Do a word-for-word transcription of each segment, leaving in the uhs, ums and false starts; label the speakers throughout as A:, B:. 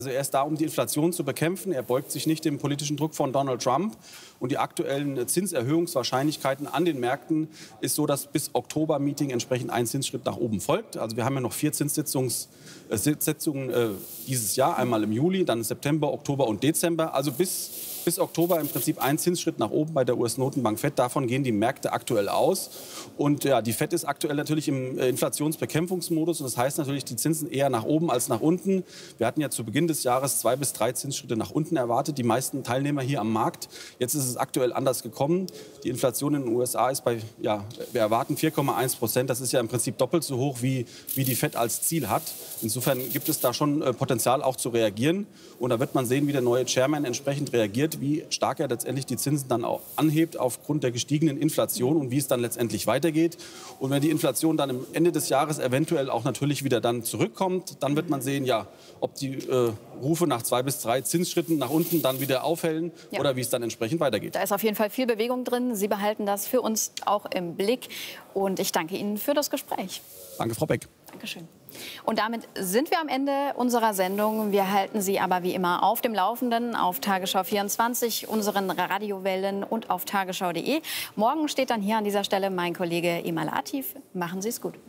A: Also er ist da, um die Inflation zu bekämpfen. Er beugt sich nicht dem politischen Druck von Donald Trump. Und die aktuellen Zinserhöhungswahrscheinlichkeiten an den Märkten ist so, dass bis Oktober-Meeting entsprechend ein Zinsschritt nach oben folgt. Also wir haben ja noch vier Zinssitzungen äh, Sitzungen, äh, dieses Jahr. Einmal im Juli, dann September, Oktober und Dezember. Also bis, bis Oktober im Prinzip ein Zinsschritt nach oben bei der U S-Notenbank Fed. Davon gehen die Märkte aktuell aus. Und ja, die Fed ist aktuell natürlich im äh, Inflationsbekämpfungsmodus. Und das heißt natürlich, die Zinsen eher nach oben als nach unten. Wir hatten ja zu Beginn des Jahres zwei bis drei Zinsschritte nach unten erwartet. Die meisten Teilnehmer hier am Markt. Jetzt ist es aktuell anders gekommen. Die Inflation in den U S A ist bei, ja, wir erwarten vier Komma eins Prozent. Das ist ja im Prinzip doppelt so hoch, wie, wie die Fed als Ziel hat. Insofern gibt es da schon äh, Potenzial auch zu reagieren. Und da wird man sehen, wie der neue Chairman entsprechend reagiert, wie stark er letztendlich die Zinsen dann auch anhebt aufgrund der gestiegenen Inflation und wie es dann letztendlich weitergeht. Und wenn die Inflation dann am Ende des Jahres eventuell auch natürlich wieder dann zurückkommt, dann wird man sehen, ja, ob die äh, Rufe nach zwei bis drei Zinsschritten nach unten dann wieder aufhellen, ja, oder wie es dann entsprechend weitergeht.
B: Da ist auf jeden Fall viel Bewegung drin. Sie behalten das für uns auch im Blick. Und ich danke Ihnen für das Gespräch.
A: Danke, Frau Beck.
B: Dankeschön. Und damit sind wir am Ende unserer Sendung. Wir halten Sie aber wie immer auf dem Laufenden auf Tagesschau vierundzwanzig, unseren Radiowellen und auf tagesschau punkt de. Morgen steht dann hier an dieser Stelle mein Kollege Emal Atif. Machen Sie es gut.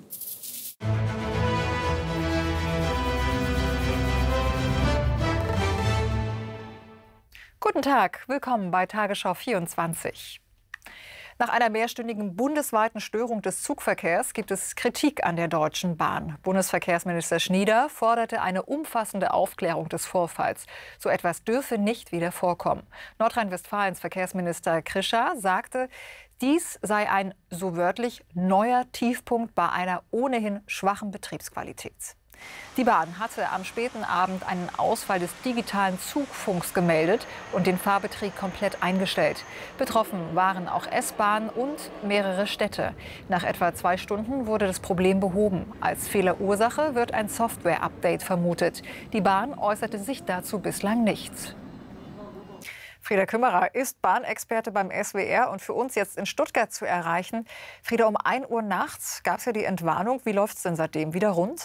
C: Guten Tag, willkommen bei Tagesschau vierundzwanzig. Nach einer mehrstündigen bundesweiten Störung des Zugverkehrs gibt es Kritik an der Deutschen Bahn. Bundesverkehrsminister Schnieder forderte eine umfassende Aufklärung des Vorfalls. So etwas dürfe nicht wieder vorkommen. Nordrhein-Westfalens Verkehrsminister Krischer sagte, dies sei ein, so wörtlich, neuer Tiefpunkt bei einer ohnehin schwachen Betriebsqualität. Die Bahn hatte am späten Abend einen Ausfall des digitalen Zugfunks gemeldet und den Fahrbetrieb komplett eingestellt. Betroffen waren auch S-Bahn und mehrere Städte. Nach etwa zwei Stunden wurde das Problem behoben. Als Fehlerursache wird ein Software-Update vermutet. Die Bahn äußerte sich dazu bislang nicht. Frieda Kümmerer ist Bahnexperte beim S W R und für uns jetzt in Stuttgart zu erreichen. Frieda, um ein Uhr nachts gab es ja die Entwarnung. Wie läuft es denn seitdem? Wieder rund?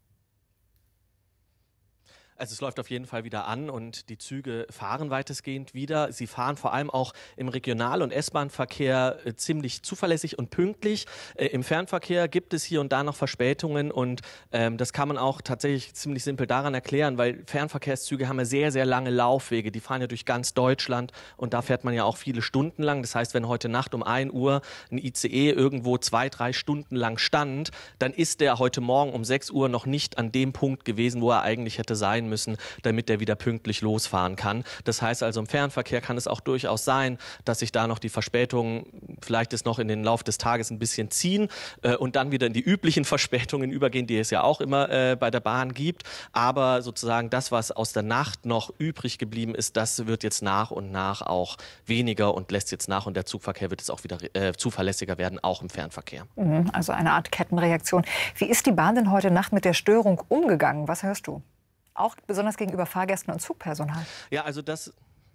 D: Also es läuft auf jeden Fall wieder an und die Züge fahren weitestgehend wieder. Sie fahren vor allem auch im Regional- und S-Bahn-Verkehr äh, ziemlich zuverlässig und pünktlich. Äh, Im Fernverkehr gibt es hier und da noch Verspätungen und ähm, das kann man auch tatsächlich ziemlich simpel daran erklären, weil Fernverkehrszüge haben ja sehr, sehr lange Laufwege. Die fahren ja durch ganz Deutschland und da fährt man ja auch viele Stunden lang. Das heißt, wenn heute Nacht um ein Uhr ein I C E irgendwo zwei, drei Stunden lang stand, dann ist der heute Morgen um sechs Uhr noch nicht an dem Punkt gewesen, wo er eigentlich hätte sein müssen, damit er wieder pünktlich losfahren kann. Das heißt also, im Fernverkehr kann es auch durchaus sein, dass sich da noch die Verspätungen vielleicht ist noch in den Lauf des Tages ein bisschen ziehen äh, und dann wieder in die üblichen Verspätungen übergehen, die es ja auch immer äh, bei der Bahn gibt. Aber sozusagen das, was aus der Nacht noch übrig geblieben ist, das wird jetzt nach und nach auch weniger und lässt jetzt nach und der Zugverkehr wird jetzt auch wieder äh, zuverlässiger werden, auch im Fernverkehr.
C: Also eine Art Kettenreaktion. Wie ist die Bahn denn heute Nacht mit der Störung umgegangen? Was hörst du? Auch besonders gegenüber Fahrgästen und Zugpersonal.
D: Ja, also das...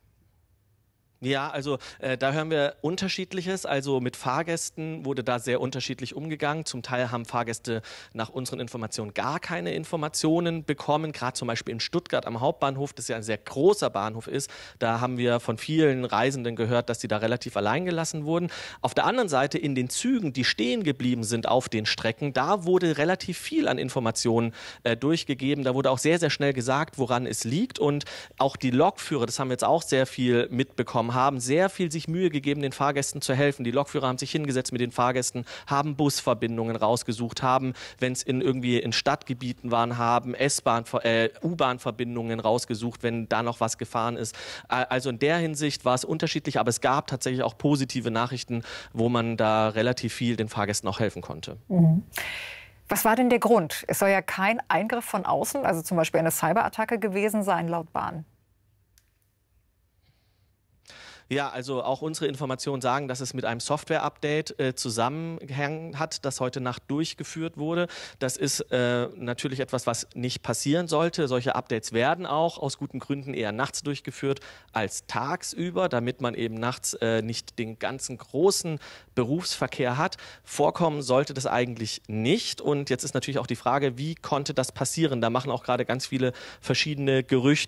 D: Ja, also äh, da hören wir Unterschiedliches. Also mit Fahrgästen wurde da sehr unterschiedlich umgegangen. Zum Teil haben Fahrgäste nach unseren Informationen gar keine Informationen bekommen. Gerade zum Beispiel in Stuttgart am Hauptbahnhof, das ja ein sehr großer Bahnhof ist. Da haben wir von vielen Reisenden gehört, dass sie da relativ allein gelassen wurden. Auf der anderen Seite in den Zügen, die stehen geblieben sind auf den Strecken, da wurde relativ viel an Informationen äh, durchgegeben. Da wurde auch sehr, sehr schnell gesagt, woran es liegt. Und auch die Lokführer, das haben wir jetzt auch sehr viel mitbekommen, haben sehr viel sich Mühe gegeben, den Fahrgästen zu helfen. Die Lokführer haben sich hingesetzt mit den Fahrgästen, haben Busverbindungen rausgesucht, haben, wenn es in irgendwie in Stadtgebieten waren, haben S-Bahn, äh, U-Bahn-Verbindungen rausgesucht, wenn da noch was gefahren ist. Also in der Hinsicht war es unterschiedlich, aber es gab tatsächlich auch positive Nachrichten, wo man da relativ viel den Fahrgästen auch helfen konnte.
C: Mhm. Was war denn der Grund? Es soll ja kein Eingriff von außen, also zum Beispiel eine Cyberattacke gewesen sein, laut Bahn.
D: Ja, also auch unsere Informationen sagen, dass es mit einem Software-Update äh, zusammenhängen hat, das heute Nacht durchgeführt wurde. Das ist äh, natürlich etwas, was nicht passieren sollte. Solche Updates werden auch aus guten Gründen eher nachts durchgeführt als tagsüber, damit man eben nachts äh, nicht den ganzen großen Berufsverkehr hat. Vorkommen sollte das eigentlich nicht. Und jetzt ist natürlich auch die Frage, wie konnte das passieren? Da machen auch gerade ganz viele verschiedene Gerüchte